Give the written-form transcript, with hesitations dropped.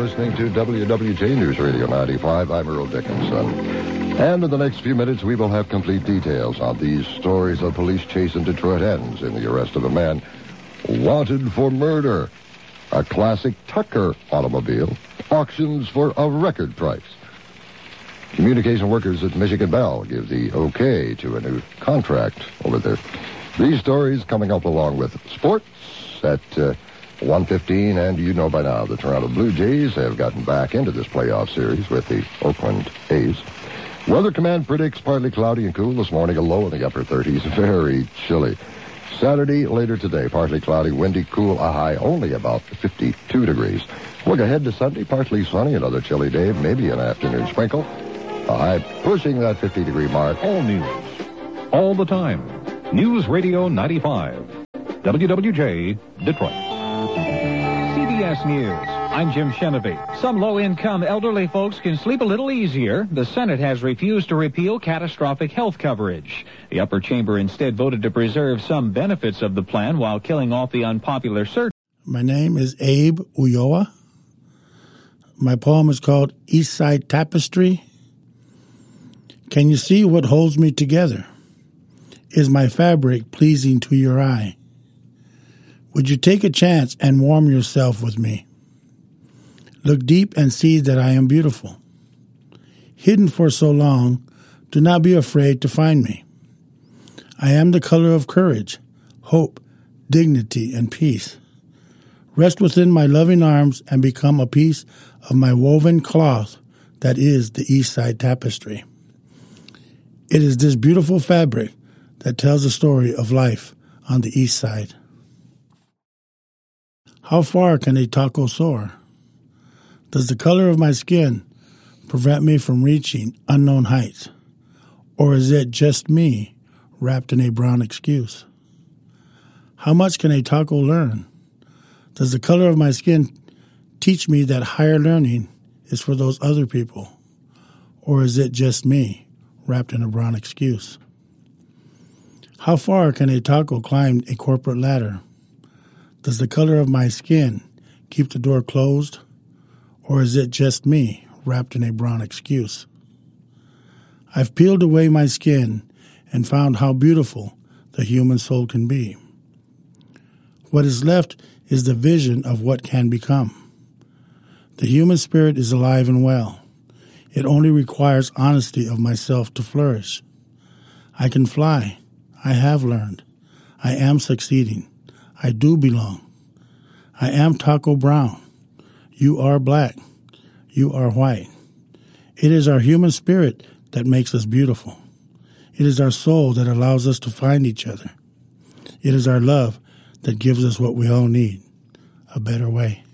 listening to WWJ News Radio 95. I'm Earl Dickinson. And in the next few minutes, we will have complete details on these stories of police chase in Detroit ends in the arrest of a man wanted for murder. A classic Tucker automobile auctions for a record price. Communication workers at Michigan Bell give the okay to a new contract over there. These stories coming up along with sports at 1:15, and you know by now the Toronto Blue Jays have gotten back into this playoff series with the Oakland A's. Weather Command predicts partly cloudy and cool this morning, a low in the upper 30s, very chilly. Saturday, later today, partly cloudy, windy, cool, a high only about 52 degrees. Look ahead to Sunday, partly sunny, another chilly day, maybe an afternoon sprinkle. A high pushing that 50-degree mark. All news, all the time. News Radio 95, WWJ, Detroit. CBS News. I'm Jim Chenevey. Some low-income elderly folks can sleep a little easier. The Senate has refused to repeal catastrophic health coverage. The upper chamber instead voted to preserve some benefits of the plan while killing off the unpopular surgery. My name is Abe Ulloa. My poem is called East Side Tapestry. Can you see what holds me together? Is my fabric pleasing to your eye? Would you take a chance and warm yourself with me? Look deep and see that I am beautiful. Hidden for so long, do not be afraid to find me. I am the color of courage, hope, dignity, and peace. Rest within my loving arms and become a piece of my woven cloth that is the East Side Tapestry. It is this beautiful fabric that tells the story of life on the East Side. How far can a taco soar? Does the color of my skin prevent me from reaching unknown heights? Or is it just me wrapped in a brown excuse? How much can a taco learn? Does the color of my skin teach me that higher learning is for those other people? Or is it just me wrapped in a brown excuse? How far can a taco climb a corporate ladder? Does the color of my skin keep the door closed? Or is it just me wrapped in a brown excuse? I've peeled away my skin and found how beautiful the human soul can be. What is left is the vision of what can become. The human spirit is alive and well. It only requires honesty of myself to flourish. I can fly. I have learned. I am succeeding. I do belong. I am Taco Brown. You are black. You are white. It is our human spirit that makes us beautiful. It is our soul that allows us to find each other. It is our love that gives us what we all need, a better way.